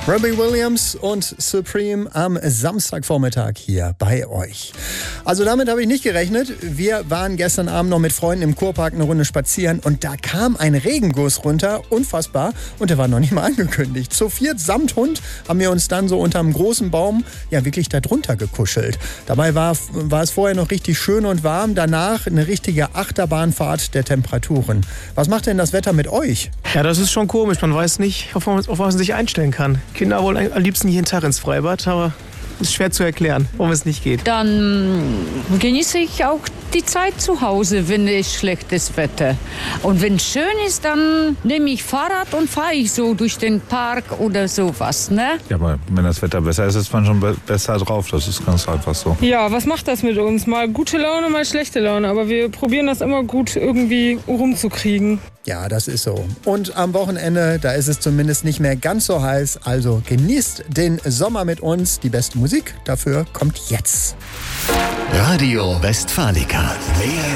Robbie Williams und Supreme am Samstagvormittag hier bei euch. Also damit habe ich nicht gerechnet. Wir waren gestern Abend noch mit Freunden im Kurpark eine Runde spazieren und da kam ein Regenguss runter, unfassbar, und der war noch nicht mal angekündigt. Zu viert samt Hund haben wir uns dann so unterm großen Baum ja wirklich da drunter gekuschelt. Dabei war es vorher noch richtig schön und warm, danach eine richtige Achterbahnfahrt der Temperaturen. Was macht denn das Wetter mit euch? Ja, das ist schon komisch. Man weiß nicht, auf was man sich einstellen kann. Kinder wollen am liebsten jeden Tag ins Freibad, aber ist schwer zu erklären, warum es nicht geht. Dann genieße ich auch die Zeit zu Hause, wenn es schlechtes Wetter. Und wenn es schön ist, dann nehme ich Fahrrad und fahre ich so durch den Park oder sowas, ne? Ja, aber wenn das Wetter besser ist, ist man schon besser drauf. Das ist ganz einfach so. Ja, was macht das mit uns? Mal gute Laune, mal schlechte Laune. Aber wir probieren das immer gut irgendwie rumzukriegen. Ja, das ist so. Und am Wochenende, da ist es zumindest nicht mehr ganz so heiß. Also genießt den Sommer mit uns. Die beste Musik dafür kommt jetzt. Radio Westfalica. Mehr